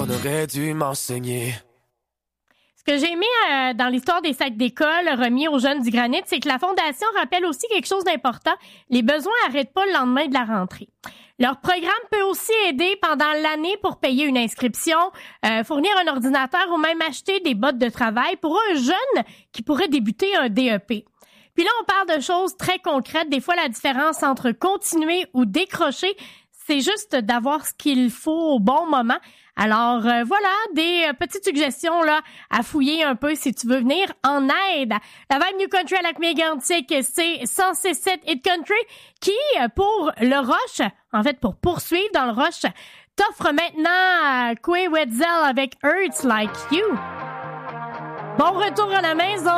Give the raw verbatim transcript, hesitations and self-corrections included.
qu'on aurait dû m'enseigner. Ce que j'ai aimé euh, dans l'histoire des sacs d'école remis aux jeunes du Granit, c'est que la Fondation rappelle aussi quelque chose d'important. Les besoins n'arrêtent pas le lendemain de la rentrée. Leur programme peut aussi aider pendant l'année pour payer une inscription, euh, fournir un ordinateur ou même acheter des bottes de travail pour un jeune qui pourrait débuter un D E P. Puis là, on parle de choses très concrètes. Des fois, la différence entre continuer ou décrocher, c'est juste d'avoir ce qu'il faut au bon moment. Alors euh, voilà, des euh, petites suggestions là à fouiller un peu si tu veux venir en aide. La Vibe New Country à Lac-Mégantic, c'est cent six sept Hit Country qui, pour le Rush, en fait pour poursuivre dans le Rush, t'offre maintenant euh, Quay Wetzel avec Hurts Like You. Bon retour à la maison.